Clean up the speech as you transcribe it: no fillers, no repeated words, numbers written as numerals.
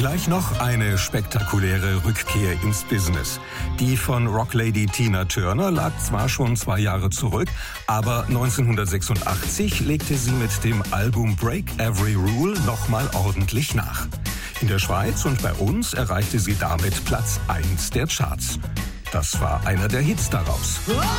Gleich noch eine spektakuläre Rückkehr ins Business. Die von Rocklady Tina Turner lag zwar schon 2 Jahre zurück, aber 1986 legte sie mit dem Album Break Every Rule nochmal ordentlich nach. In der Schweiz und bei uns erreichte sie damit Platz 1 der Charts. Das war einer der Hits daraus.